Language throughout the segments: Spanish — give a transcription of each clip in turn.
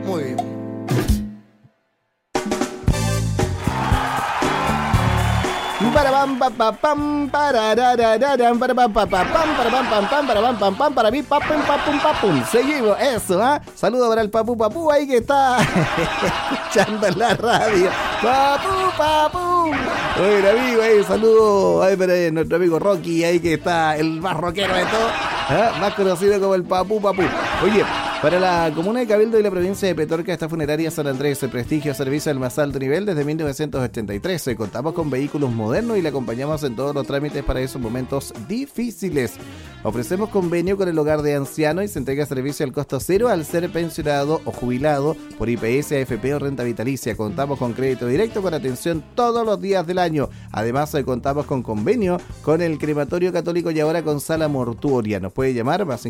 Muy bien. Para pam pam pam pam para pam pam pam para mí pam pum. Seguimos, eso, ¿ah? Saludo para el papu ahí que está escuchando en la radio. Papu. Oye, amigo, ahí saludo ahí para nuestro amigo Rocky ahí que está el más rockero de todo, ¿ah? Más conocido como el papu. Oye, para la comuna de Cabildo y la provincia de Petorca, esta funeraria San Andrés, el prestigio servicio del más alto nivel desde 1983. Contamos con vehículos modernos y le acompañamos en todos los trámites para esos momentos difíciles. Ofrecemos convenio con el hogar de ancianos y se entrega servicio al costo cero al ser pensionado o jubilado por IPS, AFP o renta vitalicia. Contamos con crédito directo con atención todos los días del año. Además, contamos con convenio con el Crematorio Católico y ahora con sala mortuoria. Nos puede llamar más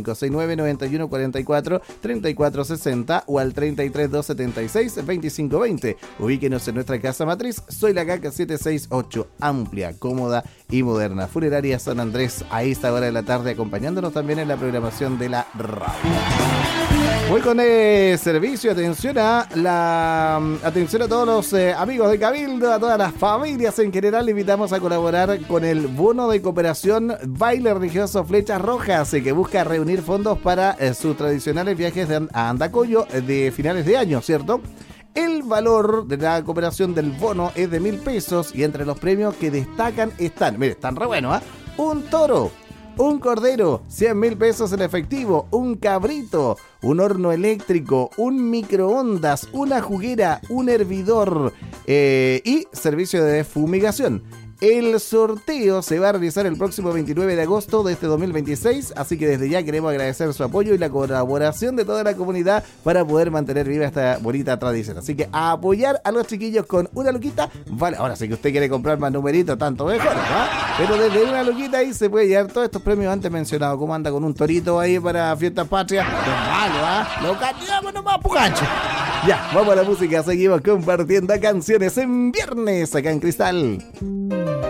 569-9144-3460 o al 33-276-2520. Ubíquenos en nuestra casa matriz. Soy la CACA 768, amplia, cómoda y moderna. Funeraria San Andrés a esta hora de la tarde, acompañándonos también en la programación de la radio. Voy con el servicio, atención a todos los amigos de Cabildo, a todas las familias en general. Le invitamos a colaborar con el bono de cooperación Baile Religioso Flechas Rojas, que busca reunir fondos para sus tradicionales viajes a Andacollo de finales de año, ¿cierto? El valor de la cooperación del bono es de 1.000 pesos y entre los premios que destacan están, mire, están re buenos, ¿ah? Un toro, un cordero, 100.000 pesos en efectivo, un cabrito, un horno eléctrico, un microondas, una juguera, un hervidor y servicio de fumigación. El sorteo se va a realizar el próximo 29 de agosto de este 2026, así que desde ya queremos agradecer su apoyo y la colaboración de toda la comunidad para poder mantener viva esta bonita tradición. Así que a apoyar a los chiquillos con una luquita, vale, ahora sí que usted quiere comprar más numeritos, tanto mejor, ¿no? Pero desde una luquita ahí se puede llevar todos estos premios antes mencionados. ¿Cómo anda con un torito ahí para fiestas patrias? No es malo, ¿ah? Lo cambiamos nomás, pucacho. Ya, vamos a la música, seguimos compartiendo canciones en viernes acá en Cristal.